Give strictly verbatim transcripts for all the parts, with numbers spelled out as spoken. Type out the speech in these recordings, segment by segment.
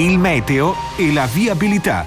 il meteo e la viabilità.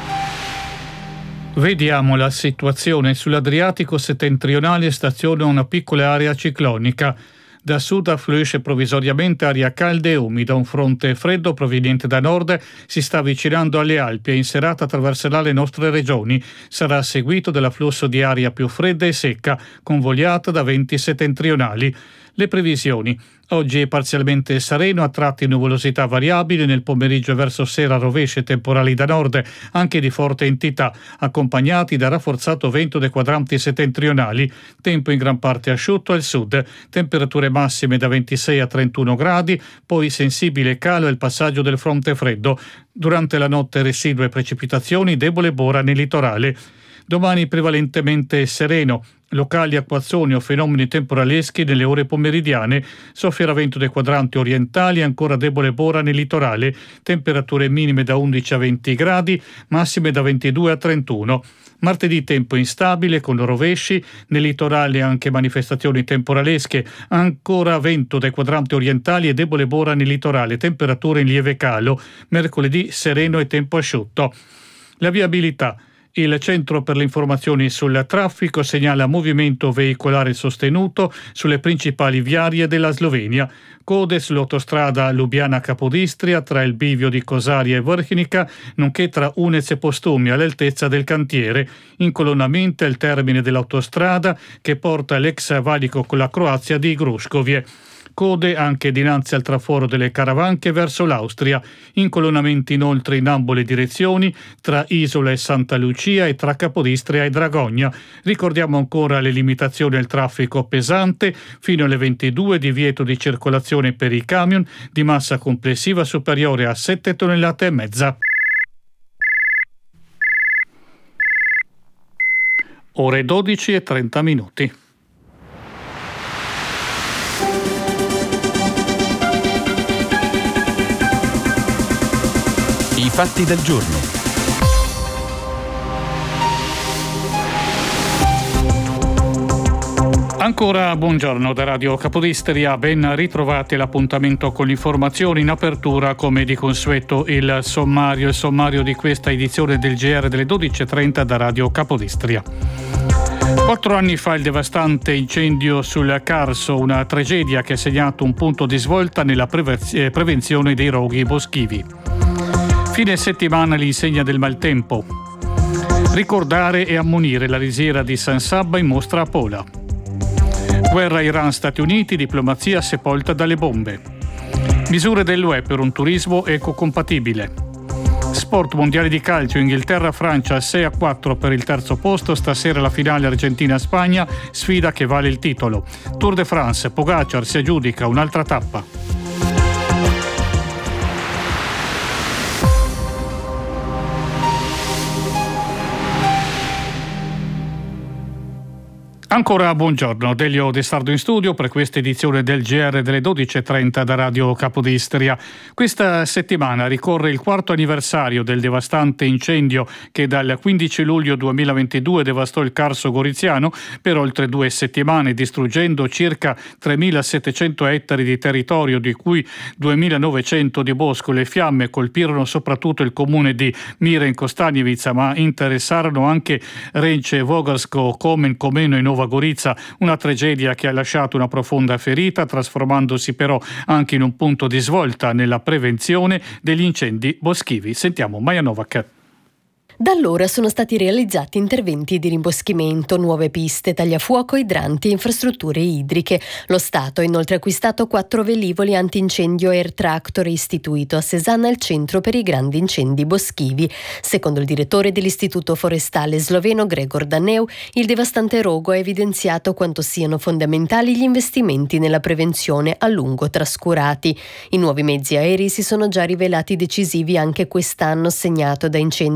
Vediamo la situazione. Sull'Adriatico settentrionale staziona una piccola area ciclonica. Da sud affluisce provvisoriamente aria calda e umida. Un fronte freddo proveniente da nord si sta avvicinando alle Alpi e in serata attraverserà le nostre regioni. Sarà seguito dall'afflusso di aria più fredda e secca, convogliata da venti settentrionali. Le previsioni. Oggi è parzialmente sereno, a tratti nuvolosità variabile, nel pomeriggio e verso sera rovesci e temporali da nord, anche di forte entità, accompagnati da rafforzato vento dei quadranti settentrionali. Tempo in gran parte asciutto al sud, temperature massime da ventisei a trentuno gradi, poi sensibile calo e il passaggio del fronte freddo. Durante la notte residue precipitazioni, debole bora nel litorale. Domani prevalentemente sereno, locali acquazzoni o fenomeni temporaleschi nelle ore pomeridiane, soffierà vento dei quadranti orientali e ancora debole bora nel litorale, temperature minime da undici a venti gradi, massime da ventidue a trentuno. Martedì tempo instabile con rovesci, nel litorale anche manifestazioni temporalesche, ancora vento dai quadranti orientali e debole bora nel litorale, temperature in lieve calo. Mercoledì sereno e tempo asciutto. La viabilità. Il Centro per le informazioni sul traffico segnala movimento veicolare sostenuto sulle principali viarie della Slovenia. Code sull'autostrada Lubiana-Capodistria tra il bivio di Kosaria e Vrhnica, nonché tra Unez e Postumi all'altezza del cantiere. Incolonnamenti al termine dell'autostrada che porta l'ex valico con la Croazia di Gruškovje. Code anche dinanzi al traforo delle Caravanche verso l'Austria, incolonnamenti inoltre in ambo le direzioni tra Isola e Santa Lucia e tra Capodistria e Dragogna. Ricordiamo ancora le limitazioni al traffico pesante, fino alle ventidue divieto di circolazione per i camion di massa complessiva superiore a sette tonnellate e mezza. Ore dodici e trenta minuti. I fatti del giorno. Ancora buongiorno da Radio Capodistria, ben ritrovati l'appuntamento con l'informazione. In apertura, come di consueto, il sommario, il sommario di questa edizione del G R delle dodici e trenta da Radio Capodistria. Quattro anni fa il devastante incendio sul Carso, una tragedia che ha segnato un punto di svolta nella prevenzione dei roghi boschivi. Fine settimana l'insegna del maltempo. Ricordare e ammonire la risiera di San Sabba in mostra a Pola. Guerra Iran-Stati Uniti, diplomazia sepolta dalle bombe. Misure dell'U E per un turismo ecocompatibile. Sport, mondiale di calcio, Inghilterra-Francia sei a quattro per il terzo posto, stasera la finale Argentina-Spagna, sfida che vale il titolo. Tour de France, Pogacar si aggiudica un'altra tappa. Ancora buongiorno, Delio De Sardo in studio per questa edizione del G R delle dodici e trenta da Radio Capodistria. Questa settimana ricorre il quarto anniversario del devastante incendio che dal quindici luglio duemilaventidue devastò il Carso Goriziano per oltre due settimane, distruggendo circa tremilasettecento ettari di territorio, di cui duemilanovecento di bosco. Le fiamme colpirono soprattutto il comune di Miren Kostanjevica, ma interessarono anche Rence, Vogarsko, Komen, Komeno e Nova Gorica, una tragedia che ha lasciato una profonda ferita, trasformandosi però anche in un punto di svolta nella prevenzione degli incendi boschivi. Sentiamo Maja Novak. Da allora sono stati realizzati interventi di rimboschimento, nuove piste, tagliafuoco, idranti e infrastrutture idriche. Lo Stato ha inoltre acquistato quattro velivoli antincendio Air Tractor e istituito a Cesana il centro per i grandi incendi boschivi. Secondo il direttore dell'Istituto Forestale sloveno Gregor Daneu, il devastante rogo ha evidenziato quanto siano fondamentali gli investimenti nella prevenzione a lungo trascurati. I nuovi mezzi aerei si sono già rivelati decisivi anche quest'anno, segnato da incendi quasi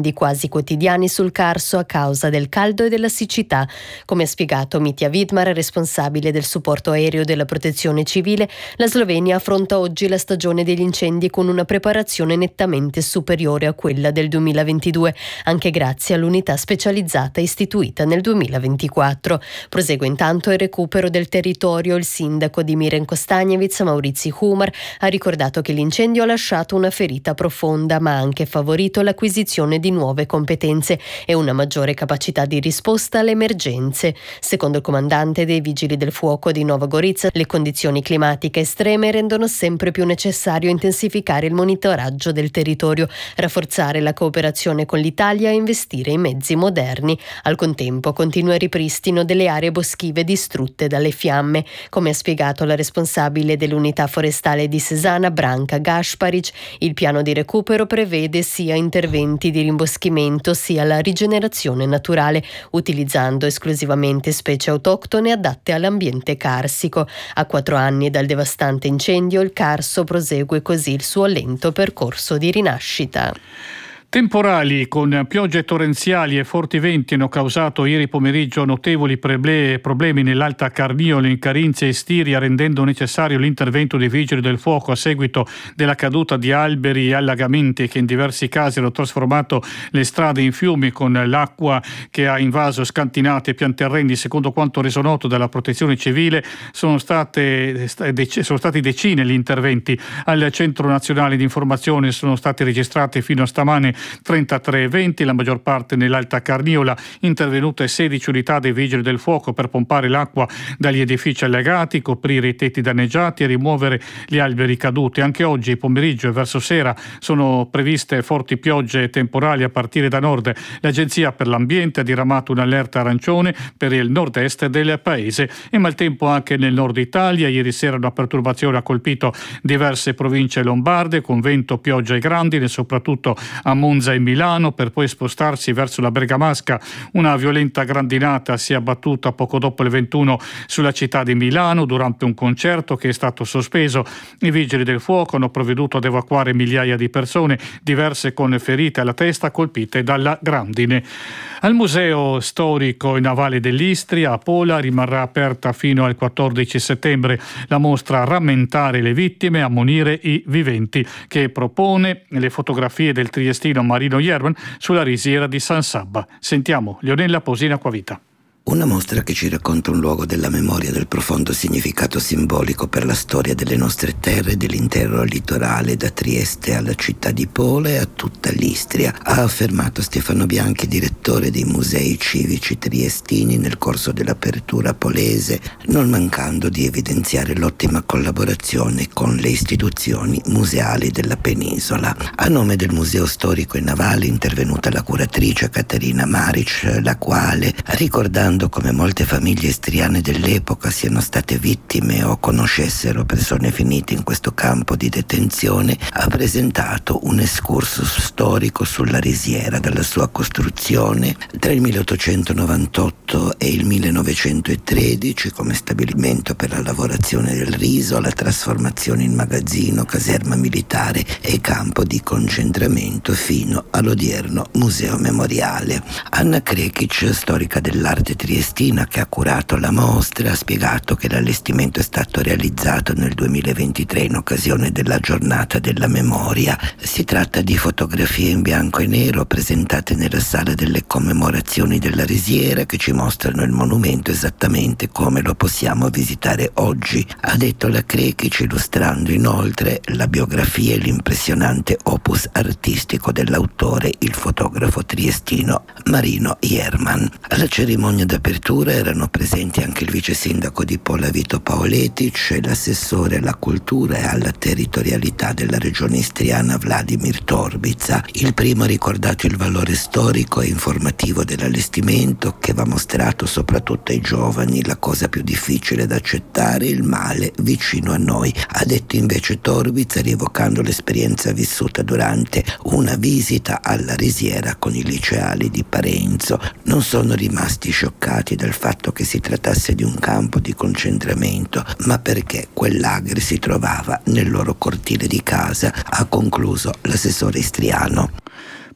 quotidiani sul Carso a causa del caldo e della siccità. Come ha spiegato Mitja Vidmar, responsabile del supporto aereo della Protezione Civile, la Slovenia affronta oggi la stagione degli incendi con una preparazione nettamente superiore a quella del duemilaventidue, anche grazie all'unità specializzata istituita nel duemilaventiquattro. Prosegue intanto il recupero del territorio. Il sindaco di Miren Kostanjevic, Maurizi Humar, ha ricordato che l'incendio ha lasciato una ferita profonda, ma ha anche favorito l'acquisizione di nuove competenze e una maggiore capacità di risposta alle emergenze. Secondo il comandante dei Vigili del Fuoco di Nova Gorica, le condizioni climatiche estreme rendono sempre più necessario intensificare il monitoraggio del territorio, rafforzare la cooperazione con l'Italia e investire in mezzi moderni. Al contempo continua il ripristino delle aree boschive distrutte dalle fiamme. Come ha spiegato la responsabile dell'unità forestale di Sesana, Branka Gasparic, il piano di recupero prevede sia interventi di rimboschimento sia la rigenerazione naturale, utilizzando esclusivamente specie autoctone adatte all'ambiente carsico. A quattro anni dal devastante incendio, il Carso prosegue così il suo lento percorso di rinascita. Temporali con piogge torrenziali e forti venti hanno causato ieri pomeriggio notevoli problemi nell'Alta Carniola, in Carinzia e Stiria, rendendo necessario l'intervento dei vigili del fuoco a seguito della caduta di alberi e allagamenti che in diversi casi hanno trasformato le strade in fiumi, con l'acqua che ha invaso scantinate e pianterreni. Secondo quanto reso noto dalla Protezione Civile, sono, state, sono stati decine gli interventi. Al Centro Nazionale di Informazione sono stati registrati fino a stamane trentatré eventi, la maggior parte nell'Alta Carniola, intervenute sedici unità dei Vigili del Fuoco per pompare l'acqua dagli edifici allagati, coprire i tetti danneggiati e rimuovere gli alberi caduti. Anche oggi pomeriggio e verso sera sono previste forti piogge temporali a partire da nord. L'Agenzia per l'Ambiente ha diramato un'allerta arancione per il nord-est del paese e maltempo anche nel nord Italia. Ieri sera una perturbazione ha colpito diverse province lombarde con vento, pioggia e grandine, soprattutto a Monza e Milano, per poi spostarsi verso la Bergamasca. Una violenta grandinata si è abbattuta poco dopo le ventuno sulla città di Milano durante un concerto che è stato sospeso. I vigili del fuoco hanno provveduto ad evacuare migliaia di persone, diverse con ferite alla testa colpite dalla grandine. Al Museo Storico e Navale dell'Istria a Pola rimarrà aperta fino al quattordici settembre la mostra Rammentare le vittime, ammonire i viventi, che propone le fotografie del triestino Marino Jerman sulla risiera di San Sabba. Sentiamo Leonella Posina Acquavita. Una mostra che ci racconta un luogo della memoria del profondo significato simbolico per la storia delle nostre terre e dell'intero litorale, da Trieste alla città di Pola e a tutta l'Istria, ha affermato Stefano Bianchi, direttore dei musei civici triestini, nel corso dell'apertura polese, non mancando di evidenziare l'ottima collaborazione con le istituzioni museali della penisola. A nome del Museo Storico e Navale è intervenuta la curatrice Caterina Maric, la quale, ricordando come molte famiglie istriane dell'epoca siano state vittime o conoscessero persone finite in questo campo di detenzione, ha presentato un excursus storico sulla risiera, dalla sua costruzione tra il milleottocentonovantotto e il millenovecentotredici come stabilimento per la lavorazione del riso, alla trasformazione in magazzino, caserma militare e campo di concentramento, fino all'odierno museo memoriale. Anna Krekic, storica dell'arte triestina che ha curato la mostra, ha spiegato che l'allestimento è stato realizzato nel duemilaventitré in occasione della giornata della memoria. Si tratta di fotografie in bianco e nero presentate nella sala delle commemorazioni della risiera, che ci mostrano il monumento esattamente come lo possiamo visitare oggi, ha detto la Krekic, illustrando inoltre la biografia e l'impressionante opus artistico dell'autore, il fotografo triestino Marino Jerman. Alla cerimonia d'apertura erano presenti anche il vice sindaco di Pola Vito Paoletic e l'assessore alla cultura e alla territorialità della regione istriana Vladimir Torbica. Il primo ha ricordato il valore storico e informativo dell'allestimento, che va mostrato soprattutto ai giovani, la cosa più difficile da accettare, il male vicino a noi, ha detto invece Torbica, rievocando l'esperienza vissuta durante una visita alla risiera con i liceali di Parenzo. Non sono rimasti scioccati dal fatto che si trattasse di un campo di concentramento, ma perché quell'agri si trovava nel loro cortile di casa, ha concluso l'assessore istriano.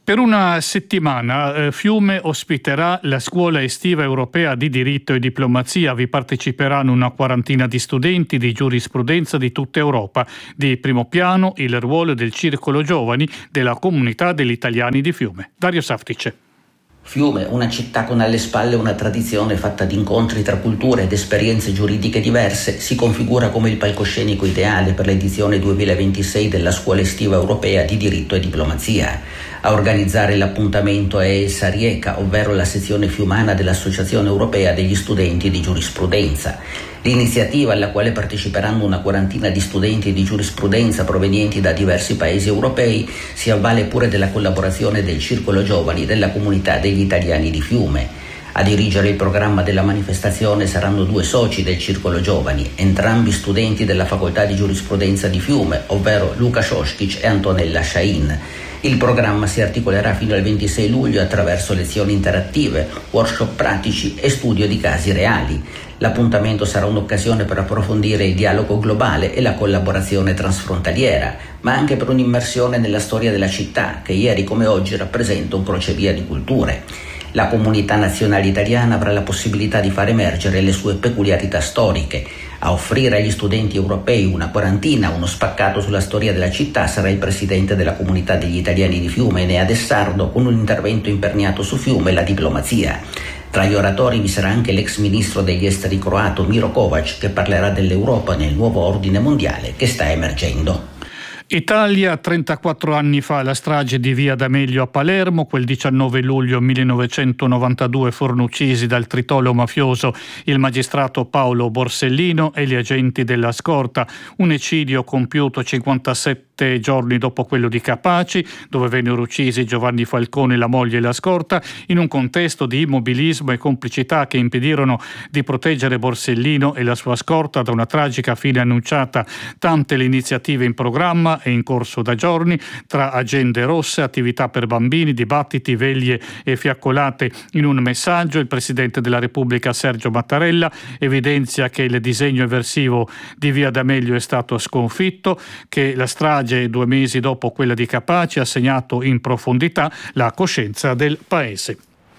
Per una settimana eh, Fiume ospiterà la scuola estiva europea di diritto e diplomazia. Vi parteciperanno una quarantina di studenti di giurisprudenza di tutta Europa. Di primo piano il ruolo del Circolo Giovani della comunità degli italiani di Fiume. Dario Saftice. Fiume, una città con alle spalle una tradizione fatta di incontri tra culture ed esperienze giuridiche diverse, si configura come il palcoscenico ideale per l'edizione duemilaventisei della Scuola Estiva Europea di Diritto e Diplomazia. A organizzare l'appuntamento è Elsa Rieca, ovvero la sezione fiumana dell'Associazione Europea degli Studenti di Giurisprudenza. L'iniziativa, alla quale parteciperanno una quarantina di studenti di giurisprudenza provenienti da diversi paesi europei, si avvale pure della collaborazione del Circolo Giovani della comunità degli italiani di Fiume. A dirigere il programma della manifestazione saranno due soci del Circolo Giovani, entrambi studenti della Facoltà di Giurisprudenza di Fiume, ovvero Luca Shoskic e Antonella Shain. Il programma si articolerà fino al ventisei luglio attraverso lezioni interattive, workshop pratici e studio di casi reali. L'appuntamento sarà un'occasione per approfondire il dialogo globale e la collaborazione transfrontaliera, ma anche per un'immersione nella storia della città, che ieri come oggi rappresenta un crocevia di culture. La comunità nazionale italiana avrà la possibilità di far emergere le sue peculiarità storiche. A offrire agli studenti europei una quarantina, uno spaccato sulla storia della città, sarà il presidente della comunità degli italiani di Fiume, Enea Dessardo, con un intervento imperniato su Fiume e la diplomazia. Tra gli oratori vi sarà anche l'ex ministro degli esteri croato Miro Kovac, che parlerà dell'Europa nel nuovo ordine mondiale che sta emergendo. Italia, trentaquattro anni fa la strage di Via D'Amelio a Palermo. Quel diciannove luglio millenovecentonovantadue furono uccisi dal tritolo mafioso il magistrato Paolo Borsellino e gli agenti della scorta. Un eccidio compiuto cinquantasette giorni dopo quello di Capaci, dove vennero uccisi Giovanni Falcone, la moglie e la scorta, in un contesto di immobilismo e complicità che impedirono di proteggere Borsellino e la sua scorta da una tragica fine annunciata. Tante le iniziative in programma è in corso da giorni, tra agende rosse, attività per bambini, dibattiti, veglie e fiaccolate. In un messaggio il Presidente della Repubblica Sergio Mattarella evidenzia che il disegno eversivo di Via D'Amelio è stato sconfitto, che la strage due mesi dopo quella di Capaci ha segnato in profondità la coscienza del Paese.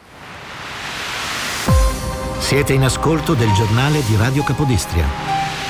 Siete in ascolto del giornale di Radio Capodistria.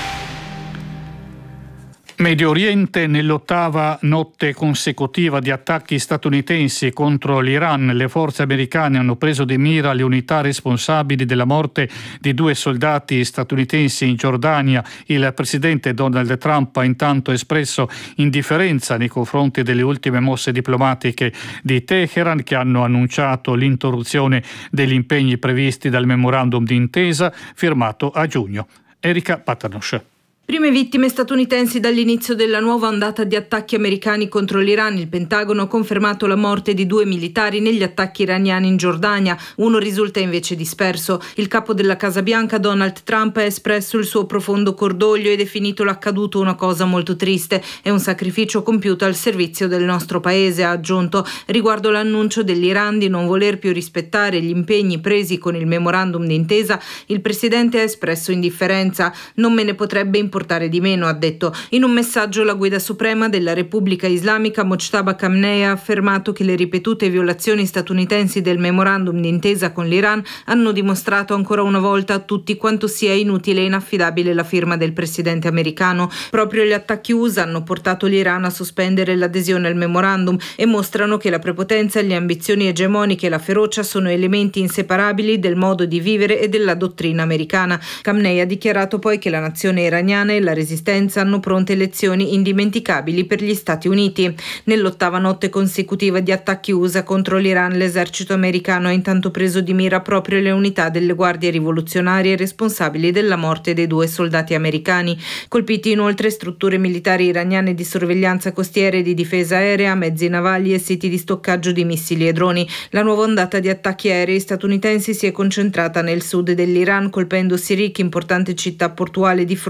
Medio Oriente, nell'ottava notte consecutiva di attacchi statunitensi contro l'Iran, le forze americane hanno preso di mira le unità responsabili della morte di due soldati statunitensi in Giordania. Il presidente Donald Trump ha intanto espresso indifferenza nei confronti delle ultime mosse diplomatiche di Teheran, che hanno annunciato l'interruzione degli impegni previsti dal memorandum d'intesa firmato a giugno. Erika Patanos. Prime vittime statunitensi dall'inizio della nuova ondata di attacchi americani contro l'Iran. Il Pentagono ha confermato la morte di due militari negli attacchi iraniani in Giordania. Uno risulta invece disperso. Il capo della Casa Bianca, Donald Trump, ha espresso il suo profondo cordoglio e definito l'accaduto una cosa molto triste. È un sacrificio compiuto al servizio del nostro paese, ha aggiunto. Riguardo l'annuncio dell'Iran di non voler più rispettare gli impegni presi con il memorandum d'intesa, il presidente ha espresso indifferenza. Non me ne potrebbe importare portare di meno, ha detto. In un messaggio la guida suprema della Repubblica Islamica Mojtaba Khamenei ha affermato che le ripetute violazioni statunitensi del memorandum d'intesa con l'Iran hanno dimostrato ancora una volta a tutti quanto sia inutile e inaffidabile la firma del presidente americano. Proprio gli attacchi U S A hanno portato l'Iran a sospendere l'adesione al memorandum e mostrano che la prepotenza, le ambizioni egemoniche e la ferocia sono elementi inseparabili del modo di vivere e della dottrina americana. Khamenei ha dichiarato poi che la nazione iraniana e la resistenza hanno pronte lezioni indimenticabili per gli Stati Uniti. Nell'ottava notte consecutiva di attacchi U S A contro l'Iran, l'esercito americano ha intanto preso di mira proprio le unità delle guardie rivoluzionarie responsabili della morte dei due soldati americani. Colpiti inoltre strutture militari iraniane di sorveglianza costiera e di difesa aerea, mezzi navali e siti di stoccaggio di missili e droni. La nuova ondata di attacchi aerei statunitensi si è concentrata nel sud dell'Iran, colpendo Sirik, importante città portuale di fronte allo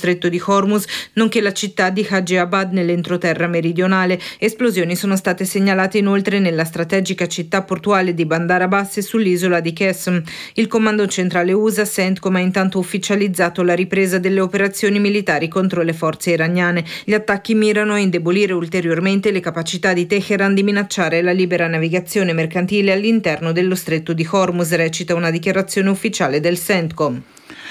stretto di Hormuz, nonché la città di Hajiabad nell'entroterra meridionale. Esplosioni sono state segnalate inoltre nella strategica città portuale di Bandar Abbas e sull'isola di Qesm. Il comando centrale U S A CENTCOM ha intanto ufficializzato la ripresa delle operazioni militari contro le forze iraniane. Gli attacchi mirano a indebolire ulteriormente le capacità di Teheran di minacciare la libera navigazione mercantile all'interno dello stretto di Hormuz, recita una dichiarazione ufficiale del CENTCOM.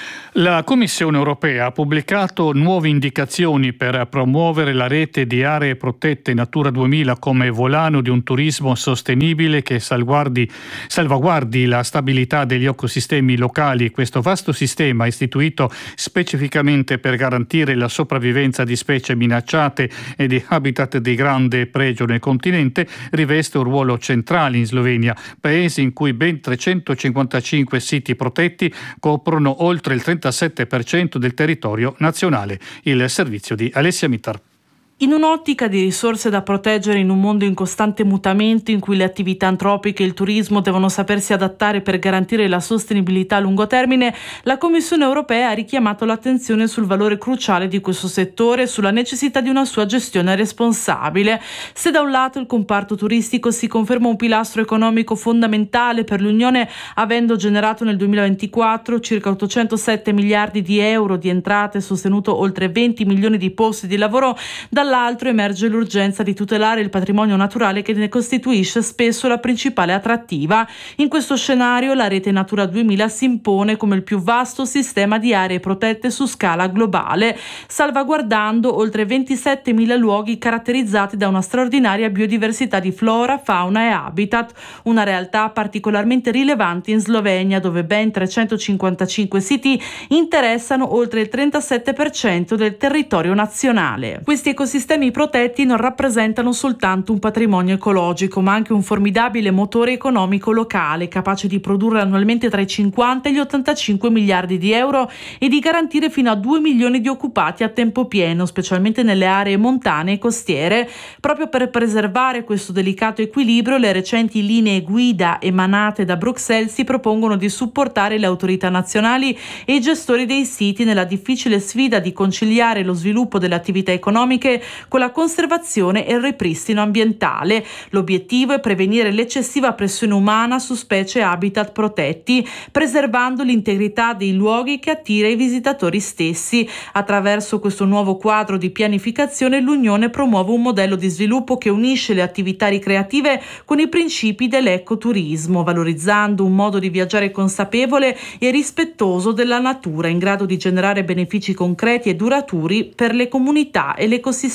La Commissione europea ha pubblicato nuove indicazioni per promuovere la rete di aree protette Natura duemila come volano di un turismo sostenibile che salvaguardi, salvaguardi la stabilità degli ecosistemi locali. Questo vasto sistema, istituito specificamente per garantire la sopravvivenza di specie minacciate e di habitat di grande pregio nel continente, riveste un ruolo centrale in Slovenia, paese in cui ben trecentocinquantacinque siti protetti coprono oltre il trentasette per cento del territorio nazionale. Il servizio di Alessia Mittar. In un'ottica di risorse da proteggere in un mondo in costante mutamento in cui le attività antropiche e il turismo devono sapersi adattare per garantire la sostenibilità a lungo termine, la Commissione europea ha richiamato l'attenzione sul valore cruciale di questo settore e sulla necessità di una sua gestione responsabile. Se da un lato il comparto turistico si conferma un pilastro economico fondamentale per l'Unione, avendo generato nel duemilaventiquattro circa ottocentosette miliardi di euro di entrate e sostenuto oltre venti milioni di posti di lavoro, dall'altro emerge l'urgenza di tutelare il patrimonio naturale che ne costituisce spesso la principale attrattiva. In questo scenario la rete Natura duemila si impone come il più vasto sistema di aree protette su scala globale, salvaguardando oltre ventisettemila luoghi caratterizzati da una straordinaria biodiversità di flora, fauna e habitat, una realtà particolarmente rilevante in Slovenia, dove ben trecentocinquantacinque siti interessano oltre il trentasette per cento del territorio nazionale. Questi ecosistemi Sistemi protetti non rappresentano soltanto un patrimonio ecologico, ma anche un formidabile motore economico locale, capace di produrre annualmente tra i cinquanta e gli ottantacinque miliardi di euro e di garantire fino a due milioni di occupati a tempo pieno, specialmente nelle aree montane e costiere. Proprio per preservare questo delicato equilibrio, le recenti linee guida emanate da Bruxelles si propongono di supportare le autorità nazionali e i gestori dei siti nella difficile sfida di conciliare lo sviluppo delle attività economiche con la conservazione e il ripristino ambientale. L'obiettivo è prevenire l'eccessiva pressione umana su specie e habitat protetti, preservando l'integrità dei luoghi che attira i visitatori stessi. Attraverso questo nuovo quadro di pianificazione, l'Unione promuove un modello di sviluppo che unisce le attività ricreative con i principi dell'ecoturismo, valorizzando un modo di viaggiare consapevole e rispettoso della natura, in grado di generare benefici concreti e duraturi per le comunità e l'ecosistema.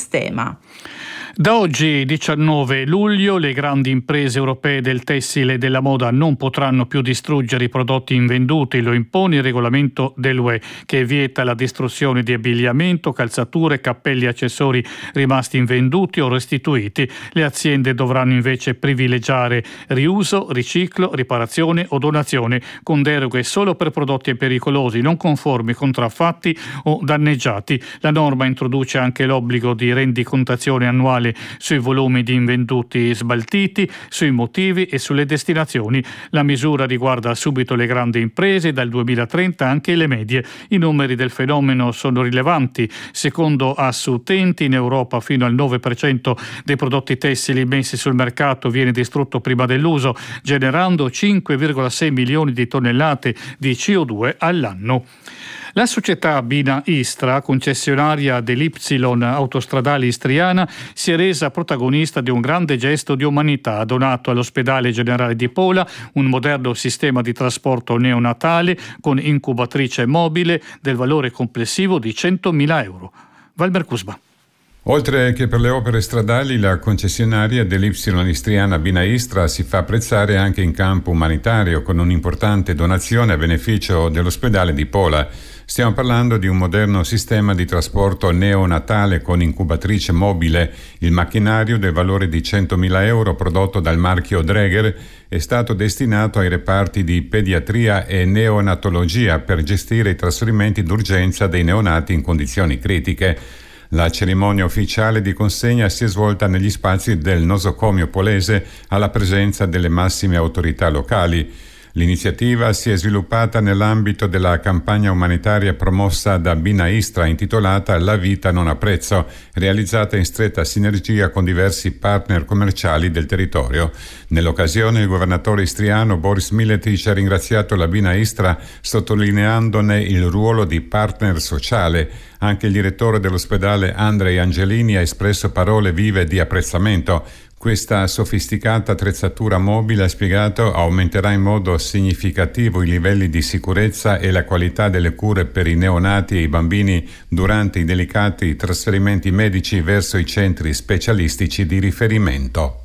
Da oggi, diciannove luglio, le grandi imprese europee del tessile e della moda non potranno più distruggere i prodotti invenduti. Lo impone il regolamento dell'U E, che vieta la distruzione di abbigliamento, calzature, cappelli e accessori rimasti invenduti o restituiti. Le aziende dovranno invece privilegiare riuso, riciclo, riparazione o donazione, con deroghe solo per prodotti pericolosi, non conformi, contraffatti o danneggiati. La norma introduce anche l'obbligo di rendicontazione annuale sui volumi di invenduti sbaltiti, sui motivi e sulle destinazioni. La misura riguarda subito le grandi imprese, dal duemilatrenta anche le medie. I numeri del fenomeno sono rilevanti. Secondo Assoutenti, in Europa fino al nove per cento dei prodotti tessili messi sul mercato viene distrutto prima dell'uso, generando cinque virgola sei milioni di tonnellate di C O due all'anno. La società Bina Istra, concessionaria dell'Ypsilon autostradale istriana, si è resa protagonista di un grande gesto di umanità. Ha donato all'ospedale generale di Pola un moderno sistema di trasporto neonatale con incubatrice mobile del valore complessivo di centomila euro. Valmer Kusba. Oltre che per le opere stradali, la concessionaria dell'Ypsilon istriana Bina Istra si fa apprezzare anche in campo umanitario, con un'importante donazione a beneficio dell'ospedale di Pola. Stiamo parlando di un moderno sistema di trasporto neonatale con incubatrice mobile. Il macchinario, del valore di centomila euro, prodotto dal marchio Dräger, è stato destinato ai reparti di pediatria e neonatologia per gestire i trasferimenti d'urgenza dei neonati in condizioni critiche. La cerimonia ufficiale di consegna si è svolta negli spazi del nosocomio polese alla presenza delle massime autorità locali. L'iniziativa si è sviluppata nell'ambito della campagna umanitaria promossa da Binaistra intitolata La vita non ha prezzo, realizzata in stretta sinergia con diversi partner commerciali del territorio. Nell'occasione il governatore istriano Boris Miletic ha ringraziato la Binaistra sottolineandone il ruolo di partner sociale. Anche il direttore dell'ospedale Andrei Angelini ha espresso parole vive di apprezzamento. Questa sofisticata attrezzatura mobile, ha spiegato, aumenterà in modo significativo i livelli di sicurezza e la qualità delle cure per i neonati e i bambini durante i delicati trasferimenti medici verso i centri specialistici di riferimento.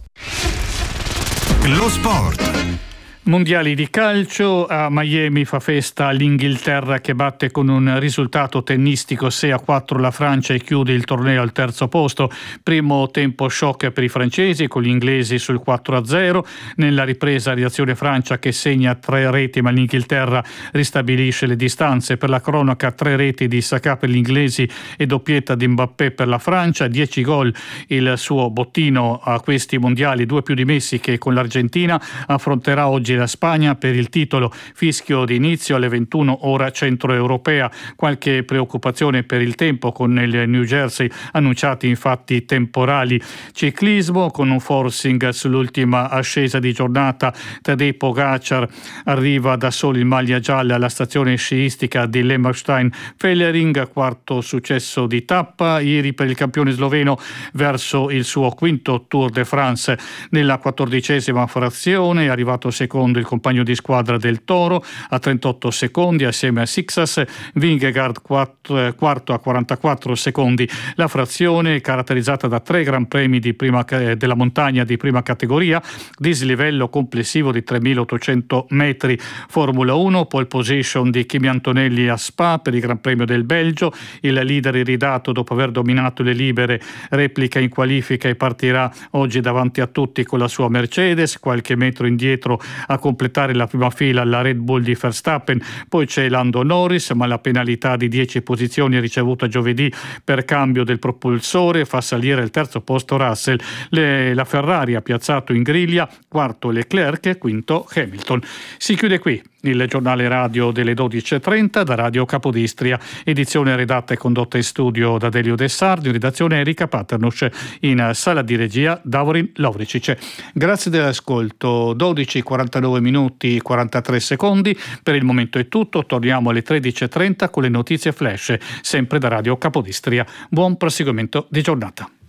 Lo sport. Mondiali di calcio, a Miami fa festa l'Inghilterra che batte con un risultato tennistico sei a quattro la Francia e chiude il torneo al terzo posto. Primo tempo shock per i francesi con gli inglesi sul quattro a zero. Nella ripresa reazione Francia che segna tre reti, ma l'Inghilterra ristabilisce le distanze. Per la cronaca tre reti di Saka per gli inglesi e doppietta di Mbappé per la Francia. dieci gol il suo bottino a questi mondiali, due più di Messi che con l'Argentina. Affronterà oggi la Spagna per il titolo. Fischio di inizio alle ventuno ora centroeuropea. Qualche preoccupazione per il tempo con il New Jersey, annunciati infatti temporali. Ciclismo con un forcing sull'ultima ascesa di giornata. Tadej Pogacar arriva da solo in maglia gialla alla stazione sciistica di Lemmerstein Fellering, quarto successo di tappa ieri per il campione sloveno verso il suo quinto Tour de France. Nella quattordicesima frazione è arrivato secondo il compagno di squadra del Toro a trentotto secondi assieme a Sixas, Vingegaard quarto a quarantaquattro secondi. La frazione è caratterizzata da tre gran premi di prima, della montagna di prima categoria, dislivello complessivo di tremilaottocento metri. Formula uno, pole position di Kimi Antonelli a Spa per il Gran Premio del Belgio. Il leader iridato, dopo aver dominato le libere, replica in qualifica e partirà oggi davanti a tutti con la sua Mercedes, qualche metro indietro a completare la prima fila la Red Bull di Verstappen. Poi c'è Lando Norris, ma la penalità di dieci posizioni ricevuta giovedì per cambio del propulsore fa salire al terzo posto Russell. Le, la Ferrari ha piazzato in griglia quarto Leclerc, quinto Hamilton. Si chiude qui il giornale radio delle dodici e trenta da Radio Capodistria, edizione redatta e condotta in studio da Delio De Sardi, redazione Erika Paternus, in sala di regia Davorin Lovricic. Grazie dell'ascolto. Dodici e quarantanove minuti e quarantatré secondi, per il momento è tutto, torniamo alle tredici e trenta con le notizie flash, sempre da Radio Capodistria. Buon proseguimento di giornata.